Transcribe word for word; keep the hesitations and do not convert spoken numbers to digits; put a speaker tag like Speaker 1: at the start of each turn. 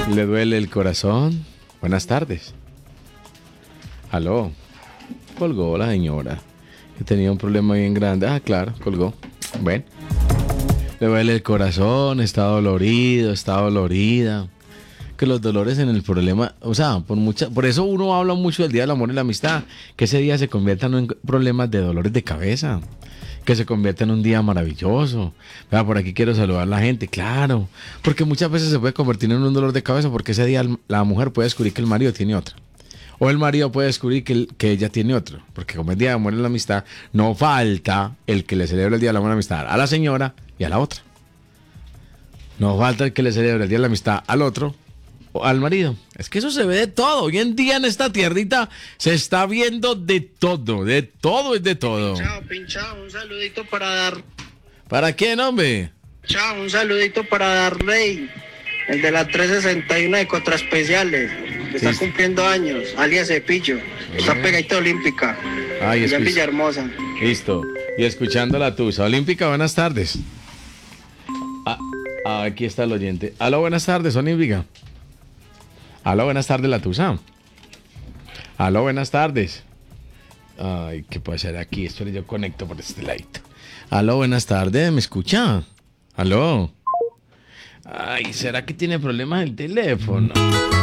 Speaker 1: ¿Le duele el corazón? Buenas tardes. Aló. Colgó la señora. Que tenía un problema bien grande. Ah, claro, colgó. Bueno. Le duele el corazón, está dolorido, está dolorida. Que los dolores en el problema, o sea, por mucha, por eso uno habla mucho del Día del Amor y la Amistad, que ese día se convierta no en problemas de dolores de cabeza, que se convierta en un día maravilloso. Vea, por aquí quiero saludar a la gente, claro, porque muchas veces se puede convertir en un dolor de cabeza porque ese día la mujer puede descubrir que el marido tiene otra. O el marido puede descubrir que, el, que ella tiene otro. Porque como es Día de Amor y la Amistad, no falta el que le celebra el Día del Amor y la Amistad a la señora y a la otra. No falta el que le celebra el Día de la Amistad al otro o al marido. Es que eso se ve de todo. Hoy en día en esta tierdita se está viendo de todo. De todo es de todo.
Speaker 2: Pinchao, pinchao, un saludito para dar.
Speaker 1: ¿Para quién, hombre?
Speaker 2: Chao, un saludito para dar Rey. El de la trescientos sesenta y uno de Contraespeciales. Que está
Speaker 1: Sí.
Speaker 2: cumpliendo años. Alias Cepillo. Está pegadita olímpica.
Speaker 1: Ay,
Speaker 2: Ya en
Speaker 1: escucha-
Speaker 2: Villahermosa.
Speaker 1: Listo. Y escuchando la tusa. Olímpica, buenas tardes. Ah, ah, aquí está el oyente. Aló, buenas tardes, Olímpica. Aló, buenas tardes, la tusa. Aló, buenas tardes. Ay, ¿qué puede ser aquí? Esto yo conecto por este ladito. Aló, buenas tardes, ¿me escucha? Aló. Ay, ¿será que tiene problemas el teléfono?